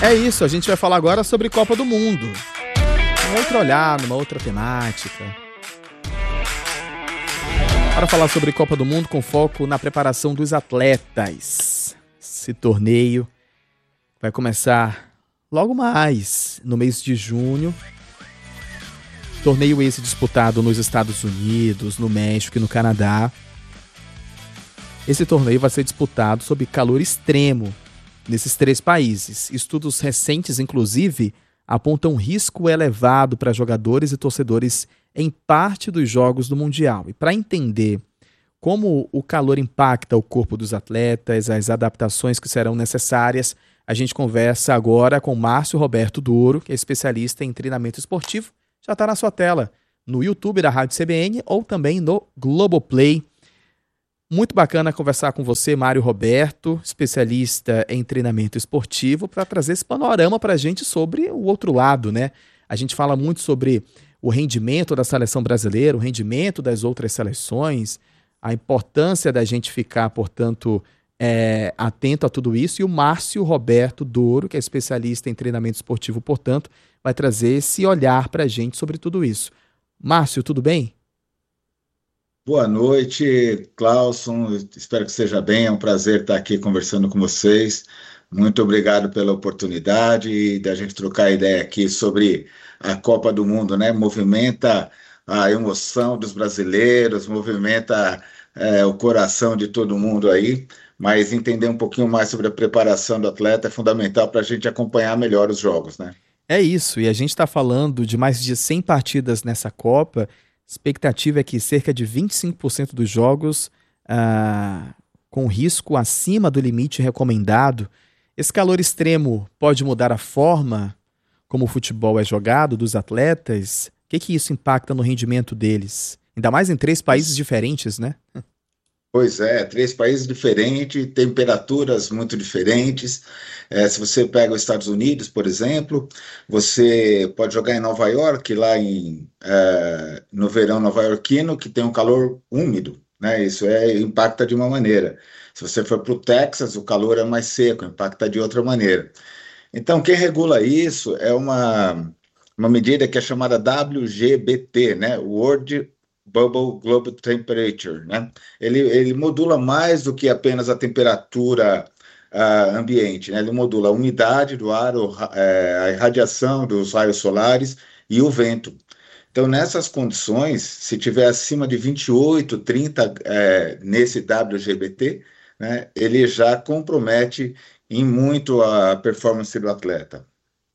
É isso, a gente vai falar agora sobre Copa do Mundo. Um outro olhar, numa outra temática. Para falar sobre Copa do Mundo com foco na preparação dos atletas. Esse torneio vai começar logo mais, no mês de junho. Torneio esse disputado nos Estados Unidos, no México e no Canadá. Esse torneio vai ser disputado sob calor extremo nesses 3 países. Estudos recentes, inclusive, apontam risco elevado para jogadores e torcedores em parte dos jogos do Mundial. E para entender como o calor impacta o corpo dos atletas, as adaptações que serão necessárias, a gente conversa agora com Márcio Roberto Douro, que é especialista em treinamento esportivo. Já está na sua tela, no YouTube da Rádio CBN ou também no Globoplay. Muito bacana conversar com você, Mário Roberto, especialista em treinamento esportivo, para trazer esse panorama para a gente sobre o outro lado, né? A gente fala muito sobre o rendimento da seleção brasileira, o rendimento das outras seleções, a importância da gente ficar, portanto, atento a tudo isso. E o Márcio Roberto Douro, que é especialista em treinamento esportivo, portanto, vai trazer esse olhar para a gente sobre tudo isso. Márcio, tudo bem? Boa noite, Clauson. Espero que esteja bem. É um prazer estar aqui conversando com vocês. Muito obrigado pela oportunidade e da gente trocar ideia aqui sobre a Copa do Mundo, né? Movimenta a emoção dos brasileiros, movimenta o coração de todo mundo aí, mas entender um pouquinho mais sobre a preparação do atleta é fundamental para a gente acompanhar melhor os jogos, né? É isso, e a gente está falando de mais de 100 partidas nessa Copa. Expectativa é que cerca de 25% dos jogos com risco acima do limite recomendado. Esse calor extremo pode mudar a forma como o futebol é jogado dos atletas? O que isso impacta no rendimento deles? Ainda mais em 3 países diferentes, né? Pois é, 3 países diferentes, temperaturas muito diferentes. Se você pega os Estados Unidos, por exemplo, você pode jogar em Nova York, lá no verão nova-iorquino, que tem um calor úmido, né? Isso impacta de uma maneira. Se você for para o Texas, o calor é mais seco, impacta de outra maneira. Então, quem regula isso é uma medida que é chamada WGBT, né? World Bubble Global Temperature, né? Ele modula mais do que apenas a temperatura ambiente, né? Ele modula a umidade do ar, a irradiação dos raios solares e o vento. Então, nessas condições, se tiver acima de 28, 30 nesse WGBT, né, ele já compromete em muito a performance do atleta.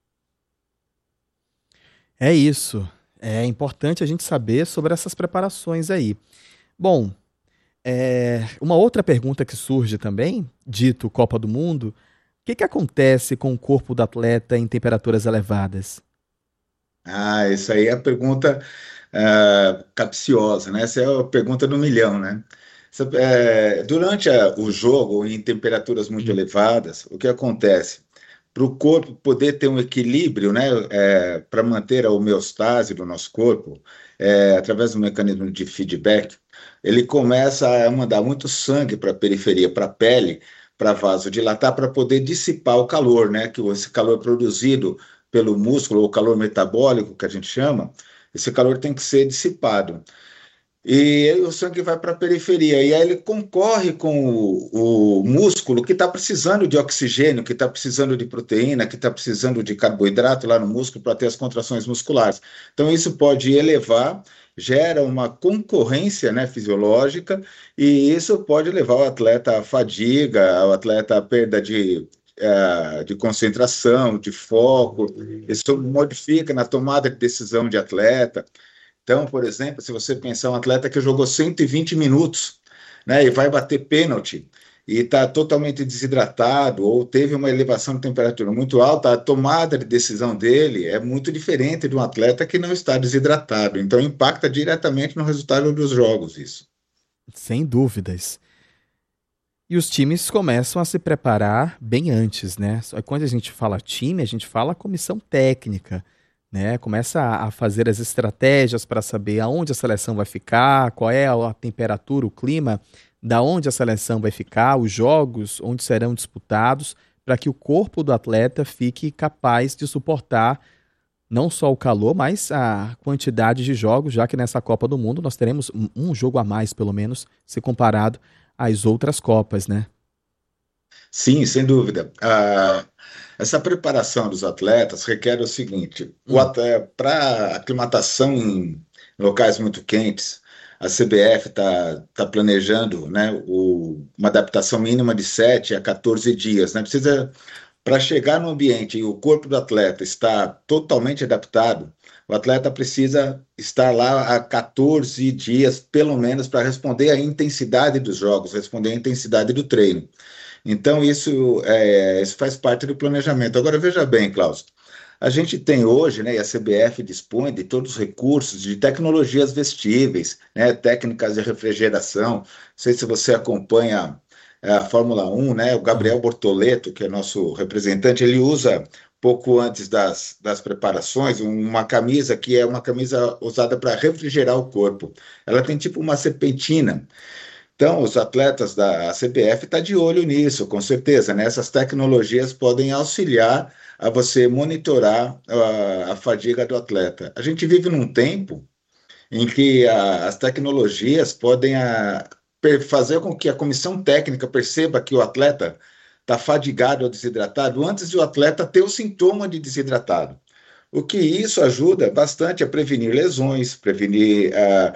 É isso. É importante a gente saber sobre essas preparações aí. Bom, uma outra pergunta que surge também, dito Copa do Mundo, o que acontece com o corpo do atleta em temperaturas elevadas? Isso aí é a pergunta capciosa, né? Essa é a pergunta do milhão, né? Durante o jogo, em temperaturas muito elevadas, o que acontece? Para o corpo poder ter um equilíbrio, né, para manter a homeostase do nosso corpo, através do mecanismo de feedback, ele começa a mandar muito sangue para a periferia, para a pele, para vasodilatar, para poder dissipar o calor, né, que esse calor produzido pelo músculo, ou calor metabólico, que a gente chama, esse calor tem que ser dissipado. E aí o sangue vai para a periferia, e aí ele concorre com o músculo que está precisando de oxigênio, que está precisando de proteína, que está precisando de carboidrato lá no músculo para ter as contrações musculares. Então isso pode elevar, gera uma concorrência, né, fisiológica, e isso pode levar o atleta à fadiga, o atleta à perda de concentração, de foco. Isso modifica na tomada de decisão de atleta. Então, por exemplo, se você pensar um atleta que jogou 120 minutos, né, e vai bater pênalti e está totalmente desidratado ou teve uma elevação de temperatura muito alta, a tomada de decisão dele é muito diferente de um atleta que não está desidratado. Então, impacta diretamente no resultado dos jogos isso. Sem dúvidas. E os times começam a se preparar bem antes, né? Quando a gente fala time, a gente fala comissão técnica, né? Começa a fazer as estratégias para saber aonde a seleção vai ficar, qual é a temperatura, o clima, da onde a seleção vai ficar, os jogos onde serão disputados, para que o corpo do atleta fique capaz de suportar não só o calor, mas a quantidade de jogos, já que nessa Copa do Mundo nós teremos um jogo a mais, pelo menos, se comparado às outras Copas, né? Sim, sem dúvida. Essa preparação dos atletas requer o seguinte: Hum, para aclimatação em locais muito quentes, a CBF está planejando, né, uma adaptação mínima de 7 a 14 dias, né? Precisa, para chegar no ambiente e o corpo do atleta está totalmente adaptado, o atleta precisa estar lá há 14 dias, pelo menos, para responder à intensidade dos jogos, responder à intensidade do treino. Então, isso faz parte do planejamento. Agora, veja bem, Klaus, a gente tem hoje, né, e a CBF dispõe de todos os recursos de tecnologias vestíveis, né, técnicas de refrigeração. Não sei se você acompanha a Fórmula 1, né, o aham. Gabriel Bortoleto, que é nosso representante, ele usa, pouco antes das preparações, uma camisa que é uma camisa usada para refrigerar o corpo. Ela tem tipo uma serpentina. Então, os atletas da CBF estão de olho nisso, com certeza, né? Essas tecnologias podem auxiliar a você monitorar a fadiga do atleta. A gente vive num tempo em que as tecnologias podem fazer com que a comissão técnica perceba que o atleta está fadigado ou desidratado antes de o atleta ter o sintoma de desidratado. O que isso ajuda bastante a prevenir lesões, prevenir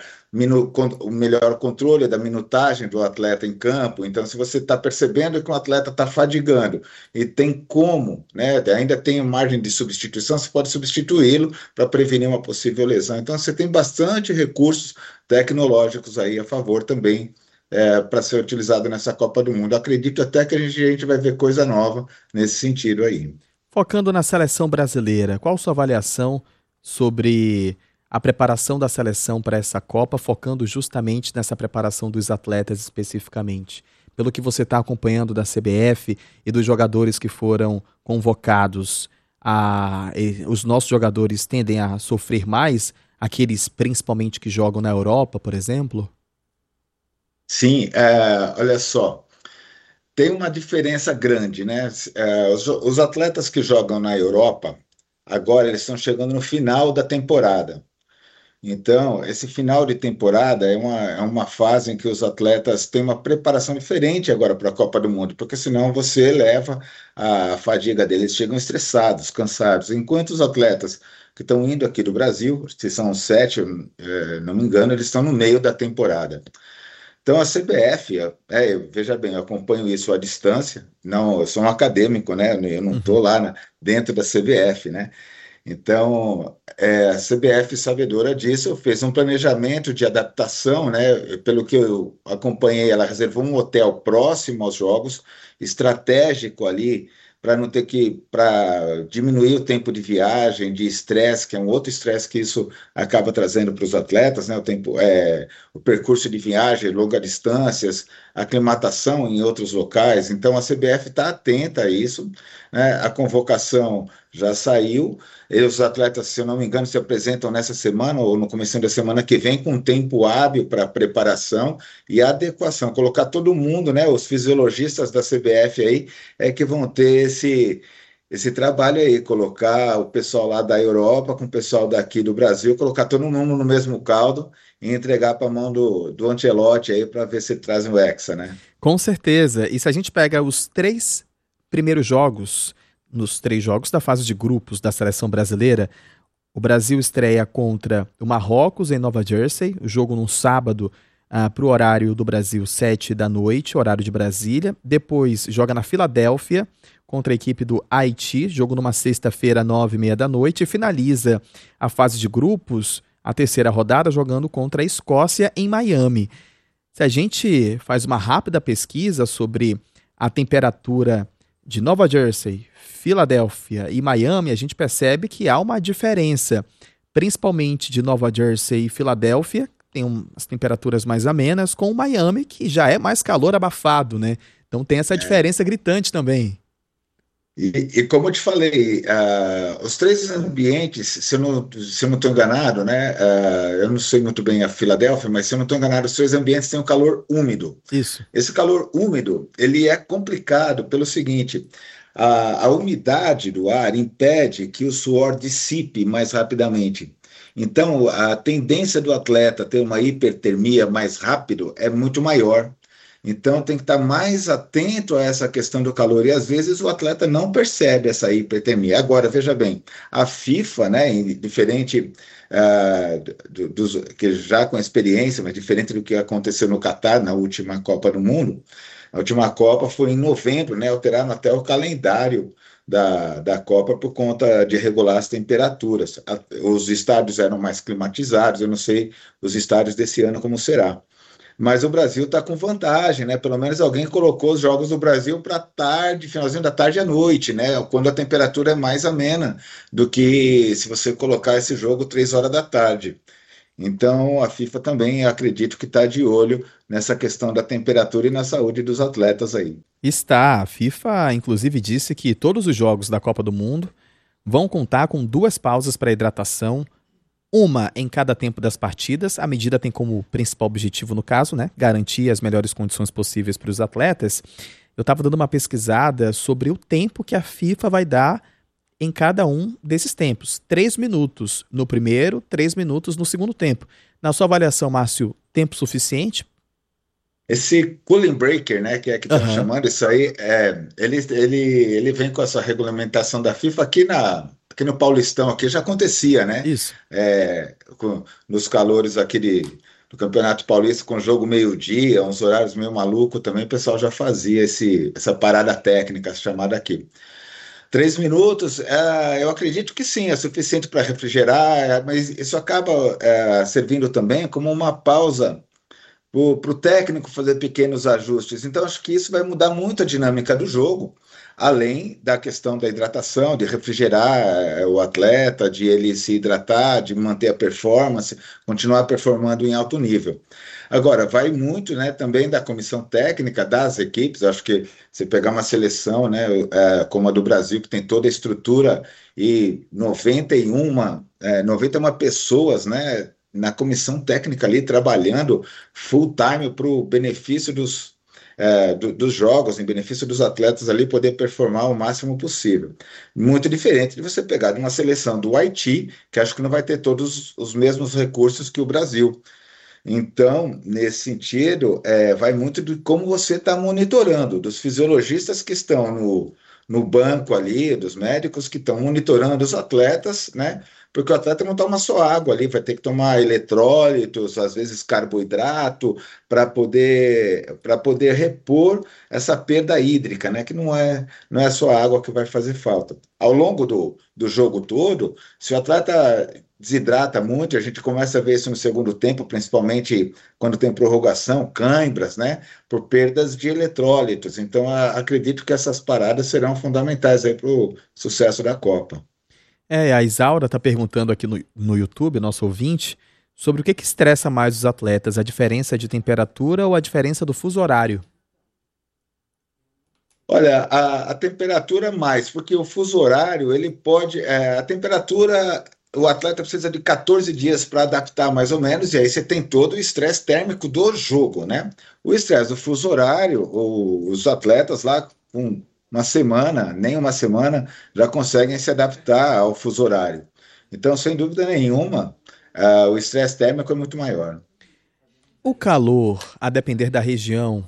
o melhor controle da minutagem do atleta em campo. Então, se você está percebendo que um atleta está fadigando e tem como, né, ainda tem margem de substituição, você pode substituí-lo para prevenir uma possível lesão. Então, você tem bastante recursos tecnológicos aí a favor também para ser utilizado nessa Copa do Mundo. Acredito até que a gente vai ver coisa nova nesse sentido aí. Focando na seleção brasileira, qual sua avaliação sobre a preparação da seleção para essa Copa, focando justamente nessa preparação dos atletas especificamente? Pelo que você está acompanhando da CBF e dos jogadores que foram convocados, os nossos jogadores tendem a sofrer mais, aqueles principalmente que jogam na Europa, por exemplo? Sim, olha só. Tem uma diferença grande, né? Os atletas que jogam na Europa, agora eles estão chegando no final da temporada. Então, esse final de temporada é uma fase em que os atletas têm uma preparação diferente agora para a Copa do Mundo, porque senão você eleva a fadiga deles, chegam estressados, cansados. Enquanto os atletas que estão indo aqui do Brasil, se são 7, não me engano, eles estão no meio da temporada. Então, a CBF, veja bem, eu acompanho isso à distância, não, eu sou um acadêmico, né? Eu não estou Uhum. lá dentro da CBF, né? Então, a CBF, sabedora disso, fez um planejamento de adaptação, né? Pelo que eu acompanhei, ela reservou um hotel próximo aos jogos, estratégico ali, para não ter para diminuir o tempo de viagem, de estresse, que é um outro estresse que isso acaba trazendo para os atletas, né? O percurso de viagem, longas distâncias, aclimatação em outros locais. Então, a CBF está atenta a isso, né? A convocação já saiu. E os atletas, se eu não me engano, se apresentam nessa semana ou no começo da semana que vem com um tempo hábil para preparação e adequação. Colocar todo mundo, né, os fisiologistas da CBF aí, que vão ter esse trabalho aí, colocar o pessoal lá da Europa com o pessoal daqui do Brasil, colocar todo mundo no mesmo caldo e entregar para a mão do Ancelotti aí para ver se trazem o Hexa, né? Com certeza. E se a gente pega os três primeiros jogos, nos três jogos da fase de grupos da seleção brasileira, o Brasil estreia contra o Marrocos em Nova Jersey, o jogo num sábado para o horário do Brasil, 7 da noite, horário de Brasília. Depois joga na Filadélfia contra a equipe do Haiti, jogo numa sexta-feira, 9h30 da noite. E finaliza a fase de grupos, a terceira rodada, jogando contra a Escócia em Miami. Se a gente faz uma rápida pesquisa sobre a temperatura de Nova Jersey, Filadélfia e Miami, a gente percebe que há uma diferença, principalmente de Nova Jersey e Filadélfia, tem as temperaturas mais amenas, com Miami, que já é mais calor abafado, né? Então tem essa diferença gritante também. E como eu te falei, os três ambientes, se eu não estou enganado, né, eu não sei muito bem a Filadélfia, mas se eu não estou enganado, os três ambientes têm um calor úmido. Isso. Esse calor úmido, ele é complicado pelo seguinte, A umidade do ar impede que o suor dissipe mais rapidamente. Então, a tendência do atleta ter uma hipertermia mais rápido é muito maior. Então, tem que estar mais atento a essa questão do calor. E às vezes o atleta não percebe essa hipertermia. Agora, veja bem, a FIFA, né, diferente dos que já com experiência, mas diferente do que aconteceu no Catar na última Copa do Mundo. A última Copa foi em novembro, né? Alteraram até o calendário da Copa por conta de regular as temperaturas. Os estádios eram mais climatizados, eu não sei os estádios desse ano como será. Mas o Brasil está com vantagem, né? Pelo menos alguém colocou os jogos do Brasil para tarde, finalzinho da tarde à noite, né? Quando a temperatura é mais amena do que se você colocar esse jogo 3 horas da tarde. Então, a FIFA também, acredito que está de olho nessa questão da temperatura e na saúde dos atletas aí. Está. A FIFA, inclusive, disse que todos os jogos da Copa do Mundo vão contar com 2 pausas para hidratação, uma em cada tempo das partidas. A medida tem como principal objetivo, no caso, né, garantir as melhores condições possíveis para os atletas. Eu estava dando uma pesquisada sobre o tempo que a FIFA vai dar em cada um desses tempos. 3 minutos no primeiro, 3 minutos no segundo tempo. Na sua avaliação, Márcio, tempo suficiente? Esse cooling breaker, né, que é que estão Aham. chamando isso aí, ele vem com essa regulamentação da FIFA aqui no Paulistão, aqui já acontecia, né? Isso. Nos calores aqui do Campeonato Paulista, com jogo meio-dia, uns horários meio maluco também, o pessoal já fazia essa parada técnica chamada aqui. 3 minutos, eu acredito que sim, é suficiente para refrigerar, mas isso acaba servindo também como uma pausa para o técnico fazer pequenos ajustes. Então, acho que isso vai mudar muito a dinâmica do jogo, além da questão da hidratação, de refrigerar o atleta, de ele se hidratar, de manter a performance, continuar performando em alto nível. Agora, vai muito, né, também da comissão técnica das equipes. Acho que você pegar uma seleção, né, como a do Brasil, que tem toda a estrutura e 91 pessoas, né, na comissão técnica ali trabalhando full time para o benefício dos jogos, em benefício dos atletas ali poder performar o máximo possível. Muito diferente de você pegar de uma seleção do Haiti, que acho que não vai ter todos os mesmos recursos que o Brasil. Então, nesse sentido, vai muito de como você está monitorando, dos fisiologistas que estão no banco ali, dos médicos que estão monitorando os atletas, né? Porque o atleta não toma só água ali, vai ter que tomar eletrólitos, às vezes carboidrato, para poder repor essa perda hídrica, né? Que não é só a água que vai fazer falta. Ao longo do jogo todo, se o atleta desidrata muito, a gente começa a ver isso no segundo tempo, principalmente quando tem prorrogação, cãibras, né, por perdas de eletrólitos. Então, acredito que essas paradas serão fundamentais aí para o sucesso da Copa. A Isaura está perguntando aqui no YouTube, nosso ouvinte, sobre o que estressa mais os atletas, a diferença de temperatura ou a diferença do fuso horário? Olha, a temperatura mais, porque o fuso horário, ele pode, a temperatura, o atleta precisa de 14 dias para adaptar mais ou menos, e aí você tem todo o estresse térmico do jogo, né? O estresse do fuso horário, os atletas lá com uma semana, nem uma semana, já conseguem se adaptar ao fuso horário. Então, sem dúvida nenhuma, o estresse térmico é muito maior. O calor, a depender da região,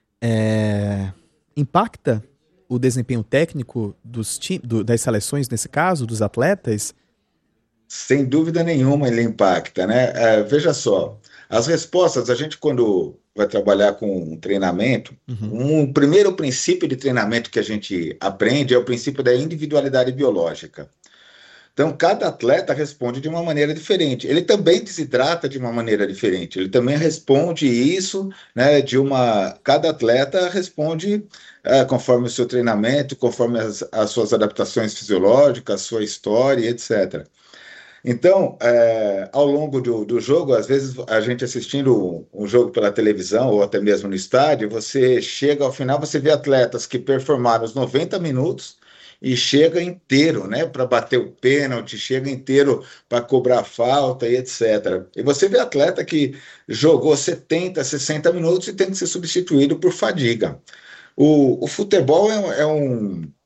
impacta o desempenho técnico das seleções, nesse caso, dos atletas? Sem dúvida nenhuma ele impacta, né? Veja só, as respostas, a gente quando vai trabalhar com um treinamento, Uhum. um primeiro princípio de treinamento que a gente aprende é o princípio da individualidade biológica. Então, cada atleta responde de uma maneira diferente. Ele também desidrata de uma maneira diferente. Ele também responde isso, né? Cada atleta responde conforme o seu treinamento, conforme as suas adaptações fisiológicas, a sua história, etc. Então, ao longo do jogo, às vezes a gente assistindo um jogo pela televisão ou até mesmo no estádio, você chega ao final, você vê atletas que performaram os 90 minutos e chega inteiro, né, para bater o pênalti, chega inteiro para cobrar falta e etc. E você vê atleta que jogou 70, 60 minutos e tem que ser substituído por fadiga. O futebol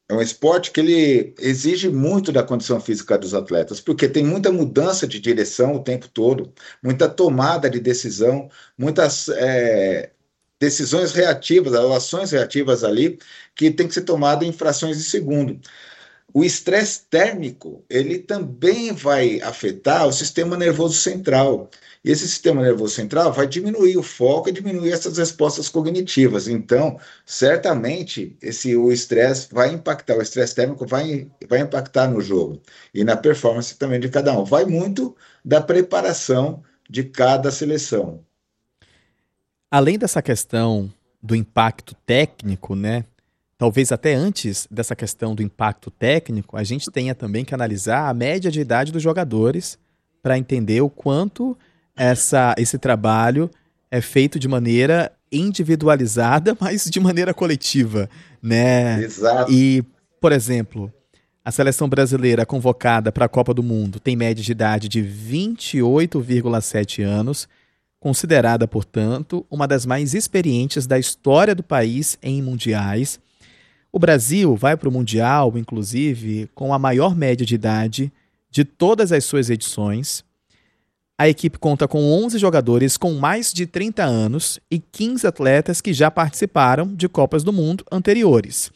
É um esporte que ele exige muito da condição física dos atletas, porque tem muita mudança de direção o tempo todo, muita tomada de decisão, muitas decisões reativas, ações reativas ali, que tem que ser tomada em frações de segundo. O estresse térmico, ele também vai afetar o sistema nervoso central. E esse sistema nervoso central vai diminuir o foco e diminuir essas respostas cognitivas. Então, certamente, o estresse vai impactar, o estresse térmico vai impactar no jogo e na performance também de cada um. Vai muito da preparação de cada seleção. Além dessa questão do impacto técnico, né? Talvez até antes dessa questão do impacto técnico, a gente tenha também que analisar a média de idade dos jogadores para entender o quanto esse trabalho é feito de maneira individualizada, mas de maneira coletiva, né? Exato. E, por exemplo, a seleção brasileira convocada para a Copa do Mundo tem média de idade de 28,7 anos, considerada, portanto, uma das mais experientes da história do país em mundiais. O Brasil vai para o Mundial, inclusive, com a maior média de idade de todas as suas edições. A equipe conta com 11 jogadores com mais de 30 anos e 15 atletas que já participaram de Copas do Mundo anteriores.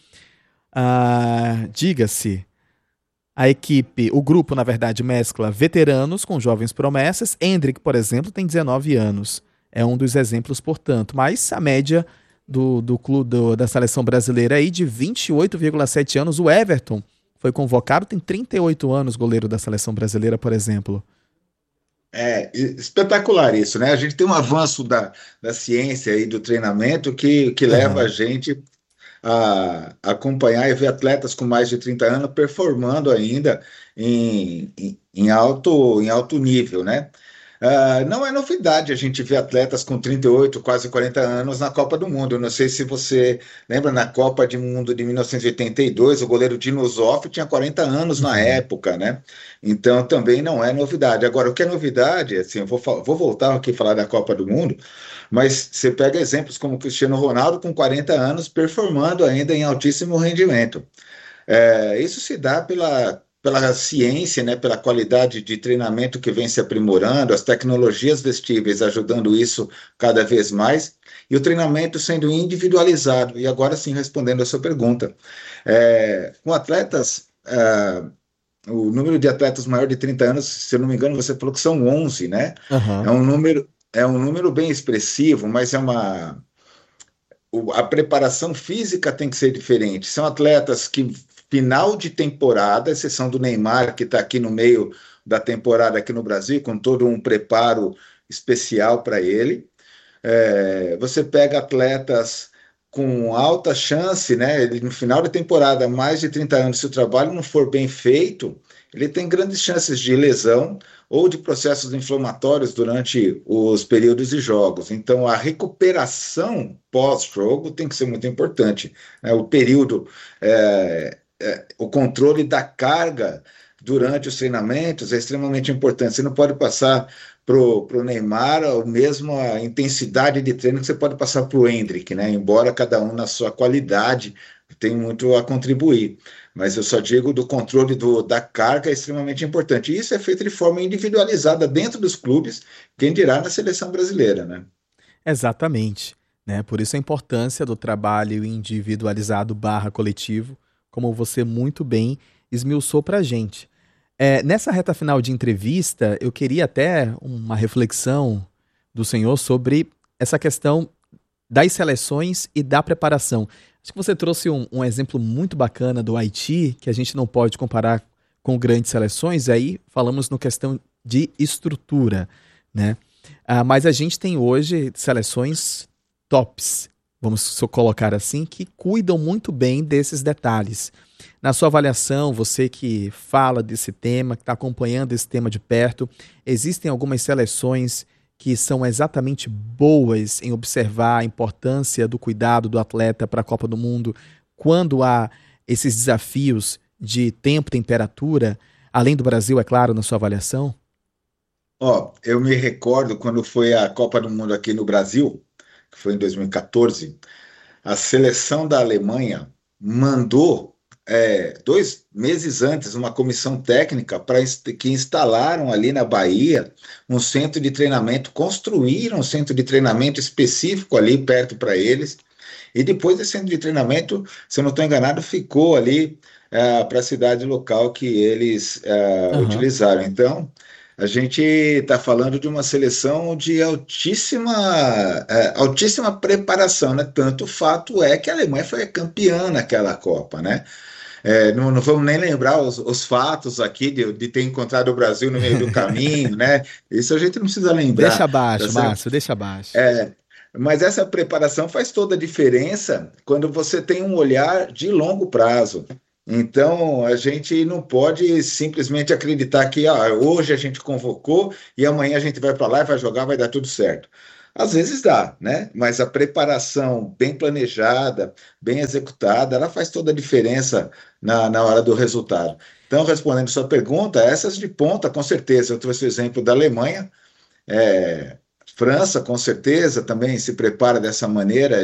Diga-se, o grupo, na verdade, mescla veteranos com jovens promessas. Endrick, por exemplo, tem 19 anos. É um dos exemplos, portanto. Mas a média do clube da seleção brasileira aí de 28,7 anos. O Everton foi convocado, tem 38 anos, goleiro da seleção brasileira, por exemplo. É espetacular isso, né? A gente tem um avanço da ciência e do treinamento que leva a Aham. gente a acompanhar e ver atletas com mais de 30 anos performando ainda em alto nível, né? Não é novidade a gente ver atletas com 38, quase 40 anos na Copa do Mundo. Eu não sei se você lembra, na Copa do Mundo de 1982, o goleiro Dino Zoff tinha 40 anos na Uhum. época, né? Então também não é novidade. Agora, o que é novidade, assim, vou voltar aqui a falar da Copa do Mundo, mas você pega exemplos como o Cristiano Ronaldo com 40 anos performando ainda em altíssimo rendimento. Isso se dá pela ciência, né, pela qualidade de treinamento que vem se aprimorando, as tecnologias vestíveis ajudando isso cada vez mais, e o treinamento sendo individualizado. E agora sim, respondendo a sua pergunta, com atletas, o número de atletas maior de 30 anos, se eu não me engano, você falou que são 11, né? Aham. É um número bem expressivo, mas a preparação física tem que ser diferente. São atletas que, final de temporada, exceção do Neymar, que está aqui no meio da temporada aqui no Brasil, com todo um preparo especial para ele. Você pega atletas com alta chance, né? Ele, no final da temporada, mais de 30 anos, se o trabalho não for bem feito, ele tem grandes chances de lesão ou de processos inflamatórios durante os períodos de jogos. Então, a recuperação pós-jogo tem que ser muito importante, né? O controle da carga durante os treinamentos é extremamente importante. Você não pode passar para o Neymar a mesma intensidade de treino que você pode passar para o Endrick, né? Embora cada um na sua qualidade tem muito a contribuir. Mas eu só digo do controle da carga é extremamente importante. E isso é feito de forma individualizada dentro dos clubes, quem dirá na seleção brasileira, né? Exatamente. Né? Por isso a importância do trabalho individualizado barra coletivo, como você muito bem esmiuçou para a gente. Nessa reta final de entrevista, eu queria até uma reflexão do senhor sobre essa questão das seleções e da preparação. Acho que você trouxe um exemplo muito bacana do Haiti, que a gente não pode comparar com grandes seleções, aí falamos no questão de estrutura, né? Mas a gente tem hoje seleções tops, vamos colocar assim, que cuidam muito bem desses detalhes. Na sua avaliação, você que fala desse tema, que está acompanhando esse tema de perto, existem algumas seleções que são exatamente boas em observar a importância do cuidado do atleta para a Copa do Mundo quando há esses desafios de tempo, temperatura, além do Brasil, é claro, na sua avaliação? Ó, eu me recordo quando foi a Copa do Mundo aqui no Brasil, que foi em 2014, a seleção da Alemanha mandou 2 meses antes, uma comissão técnica que instalaram ali na Bahia um centro de treinamento, construíram um centro de treinamento específico ali perto para eles, e depois desse centro de treinamento, se eu não estou enganado, ficou ali para a cidade local que eles Aham. utilizaram. Então, a gente está falando de uma seleção de altíssima preparação, né? Tanto o fato é que a Alemanha foi campeã naquela Copa, né? Não vamos nem lembrar os fatos aqui de ter encontrado o Brasil no meio do caminho, né? Isso a gente não precisa Deixa lembrar, tá abaixo, certo? Márcio, deixa abaixo. É, mas essa preparação faz toda a diferença quando você tem um olhar de longo prazo. Então, a gente não pode simplesmente acreditar que hoje a gente convocou e amanhã a gente vai para lá e vai jogar, vai dar tudo certo. Às vezes dá, né? Mas a preparação bem planejada, bem executada, ela faz toda a diferença na hora do resultado. Então, respondendo sua pergunta, essas de ponta, com certeza. Eu trouxe o exemplo da Alemanha, é, França, com certeza, também se prepara dessa maneira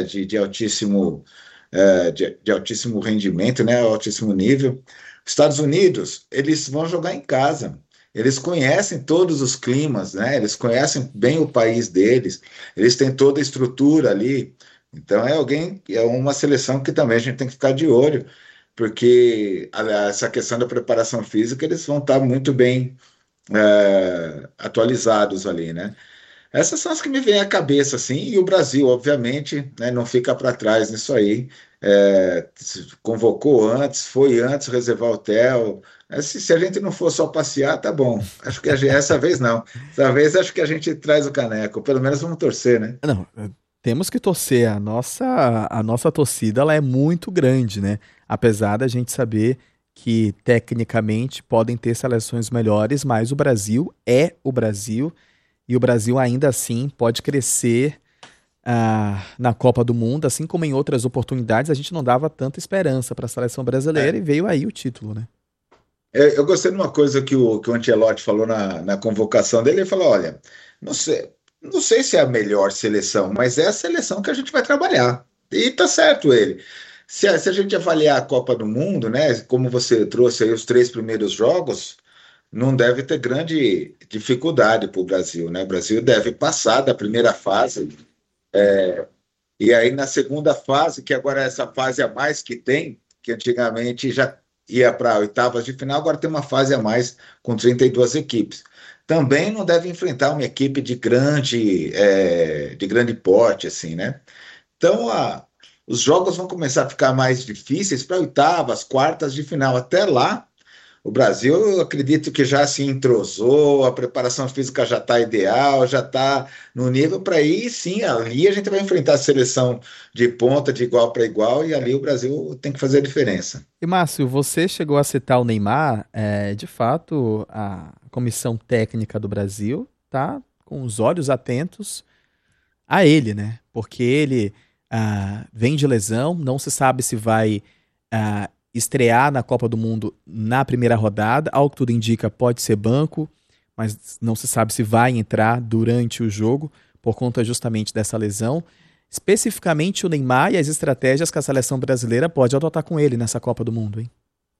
de altíssimo rendimento, né, altíssimo nível. Estados Unidos, eles vão jogar em casa. Eles conhecem todos os climas, né? Eles conhecem bem o país deles. Eles têm toda a estrutura ali. Então é uma seleção que também a gente tem que ficar de olho, porque essa questão da preparação física eles vão estar muito bem atualizados ali, né? Essas são as que me vêm à cabeça, assim, e o Brasil, obviamente, né, não fica para trás nisso aí. Se convocou antes, foi antes reservar hotel. Se a gente não for só passear, tá bom. Acho que essa vez não. Dessa vez acho que a gente traz o caneco. Pelo menos vamos torcer, né? Não, temos que torcer. A nossa torcida ela é muito grande, né? Apesar da gente saber que tecnicamente podem ter seleções melhores, mas o Brasil é o Brasil e o Brasil ainda assim pode crescer na Copa do Mundo, assim como em outras oportunidades a gente não dava tanta esperança para a seleção brasileira É, e veio aí o título, né? eu gostei de uma coisa que o Ancelotti falou na convocação dele. Ele falou: olha, não sei se é a melhor seleção, mas é a seleção que a gente vai trabalhar. E tá certo ele. Se a gente avaliar a Copa do Mundo, né, como você trouxe aí os 3 primeiros jogos, não deve ter grande dificuldade para o Brasil, né? O Brasil deve passar da primeira fase, e aí na segunda fase, que agora é essa fase a mais que tem, que antigamente já ia para oitavas de final, agora tem uma fase a mais com 32 equipes. Também não deve enfrentar uma equipe de grande porte, assim, né? Então, os jogos vão começar a ficar mais difíceis para oitavas, quartas de final. Até lá, o Brasil, eu acredito que já se entrosou, a preparação física já está ideal, já está no nível para ir, sim, ali a gente vai enfrentar a seleção de ponta, de igual para igual, e ali o Brasil tem que fazer a diferença. E Márcio, você chegou a citar o Neymar, de fato, a comissão técnica do Brasil tá com os olhos atentos a ele, né? Porque ele vem de lesão, não se sabe se vai estrear na Copa do Mundo na primeira rodada, ao que tudo indica pode ser banco, mas não se sabe se vai entrar durante o jogo por conta justamente dessa lesão. Especificamente o Neymar e as estratégias que a seleção brasileira pode adotar com ele nessa Copa do Mundo, hein?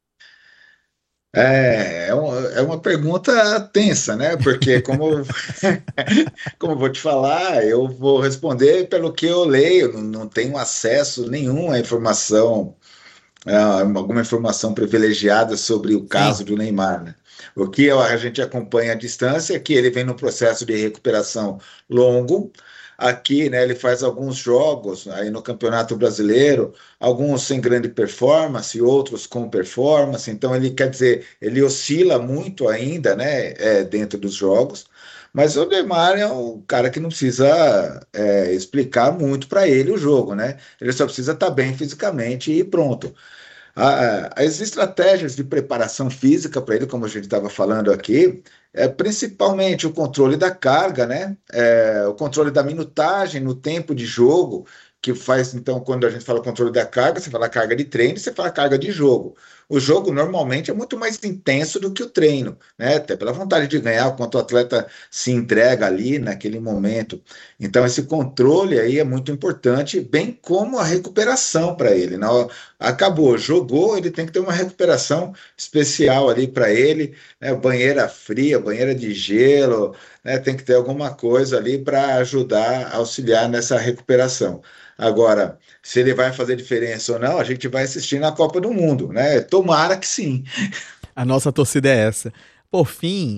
É uma pergunta tensa, né? Porque, como eu vou te falar, eu vou responder pelo que eu leio, não tenho acesso nenhum à informação, alguma informação privilegiada sobre o Sim. caso do Neymar, né? O que a gente acompanha à distância é que ele vem num processo de recuperação longo. Aqui, né, ele faz alguns jogos aí no Campeonato Brasileiro, alguns sem grande performance, outros com performance. Então, ele quer dizer, ele oscila muito ainda, né, dentro dos jogos. Mas o Neymar é um cara que não precisa explicar muito para ele o jogo, né? Ele só precisa estar bem fisicamente e pronto. As estratégias de preparação física para ele, como a gente estava falando aqui, é principalmente o controle da carga, né? O controle da minutagem no tempo de jogo, que faz, então, quando a gente fala controle da carga, você fala carga de treino, você fala carga de jogo. o jogo normalmente é muito mais intenso do que o treino, né? Até pela vontade de ganhar, o quanto o atleta se entrega ali naquele momento. Então, esse controle aí é muito importante, bem como a recuperação para ele. Acabou, jogou, ele tem que ter uma recuperação especial ali para ele, né? Banheira fria, banheira de gelo, né? Tem que ter alguma coisa ali para ajudar, auxiliar nessa recuperação. Agora, se ele vai fazer diferença ou não, a gente vai assistir na Copa do Mundo, né? Tomara que sim. A nossa torcida é essa. Por fim,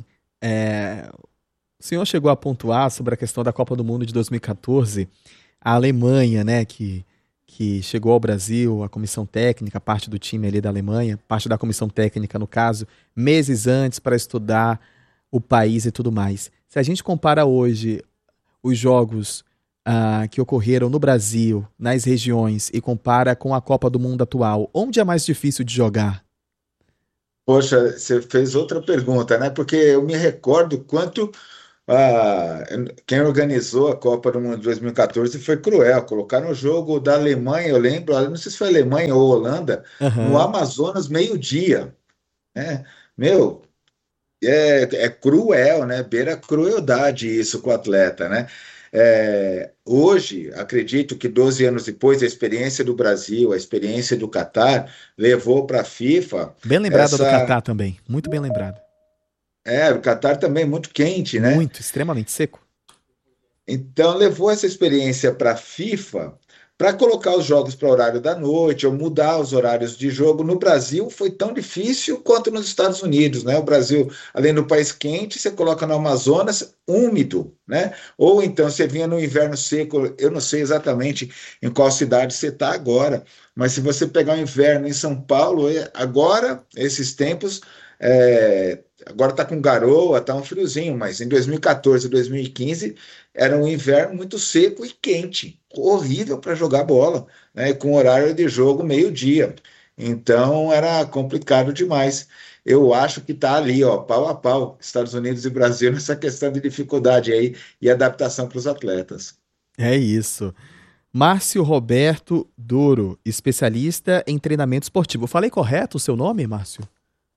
o senhor chegou a pontuar sobre a questão da Copa do Mundo de 2014, a Alemanha, né, que chegou ao Brasil, a comissão técnica, parte do time ali da Alemanha, parte da comissão técnica, no caso, meses antes para estudar o país e tudo mais. Se a gente compara hoje os jogos que ocorreram no Brasil, nas regiões, e compara com a Copa do Mundo atual, onde é mais difícil de jogar? Poxa, você fez outra pergunta, né? Porque eu me recordo quanto ah, quem organizou a Copa do Mundo de 2014 foi cruel. Colocaram o jogo da Alemanha, eu lembro, não sei se foi Alemanha ou Holanda, no Aham. Amazonas, meio-dia, né? Meu, é cruel, né? Beira a crueldade isso com o atleta, né? Hoje, acredito que 12 anos depois, a experiência do Brasil, a experiência do Catar, levou para a FIFA Bem lembrada do essa. Catar também, muito bem lembrado. O Catar também é muito quente, né? Muito, extremamente seco. Então, levou essa experiência para a FIFA para colocar os jogos para o horário da noite ou mudar os horários de jogo. No Brasil foi tão difícil quanto nos Estados Unidos, né? O Brasil, além do país quente, você coloca no Amazonas úmido, né? Ou então você vinha no inverno seco, eu não sei exatamente em qual cidade você está agora, mas se você pegar o inverno em São Paulo, agora, esses tempos, agora está com garoa, está um friozinho, mas em 2014, 2015 era um inverno muito seco e quente, horrível para jogar bola, né? Com horário de jogo meio-dia. Então era complicado demais. Eu acho que está ali, ó, pau a pau, Estados Unidos e Brasil, nessa questão de dificuldade aí e adaptação para os atletas. É isso. Márcio Roberto Duro, especialista em treinamento esportivo. Falei correto o seu nome, Márcio?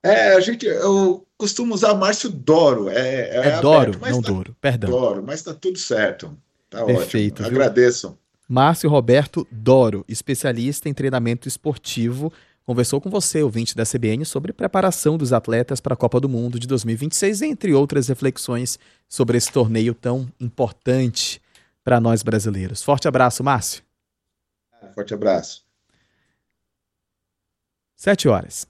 Eu costumo usar Márcio Doro, É é Doro, aberto, mas não tá Doro, perdão. Doro, mas tá tudo certo. Tá ótimo. Perfeito, viu? Agradeço. Márcio Roberto Doro, especialista em treinamento esportivo, conversou com você, ouvinte da CBN, sobre preparação dos atletas para a Copa do Mundo de 2026, entre outras reflexões sobre esse torneio tão importante para nós brasileiros. Forte abraço, Márcio. Forte abraço. 7 horas.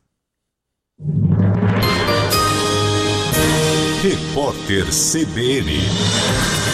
Repórter CBN